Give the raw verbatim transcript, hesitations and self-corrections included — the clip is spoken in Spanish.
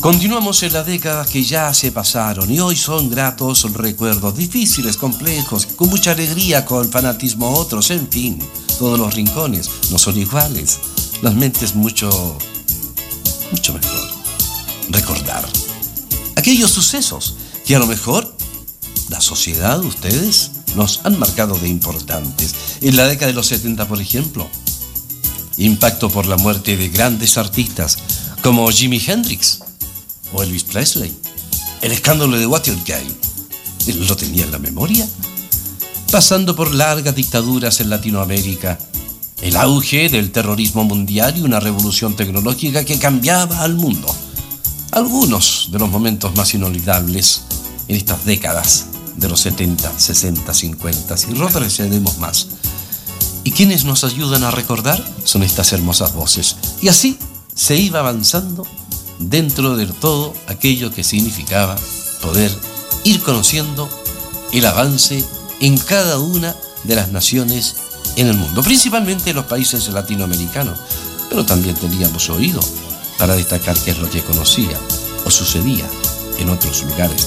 Continuamos en las décadas que ya se pasaron y hoy son gratos recuerdos, difíciles, complejos, con mucha alegría, con fanatismo otros, en fin, todos los rincones no son iguales. Las mentes mucho, mucho mejor recordar aquellos sucesos que a lo mejor la sociedad, ustedes, nos han marcado de importantes. En la década de los setenta, por ejemplo, impacto por la muerte de grandes artistas como Jimi Hendrix o Elvis Presley. El escándalo de Watergate, ¿él lo tenía en la memoria? Pasando por largas dictaduras en Latinoamérica, el auge del terrorismo mundial y una revolución tecnológica que cambiaba al mundo. Algunos de los momentos más inolvidables en estas décadas de los setenta, sesenta, cincuenta y retrocedemos más. ¿Y quienes nos ayudan a recordar? Son estas hermosas voces. Y así se iba avanzando dentro de todo aquello que significaba poder ir conociendo el avance en cada una de las naciones en el mundo, principalmente en los países latinoamericanos, pero también teníamos oído para destacar qué es lo que conocía o sucedía en otros lugares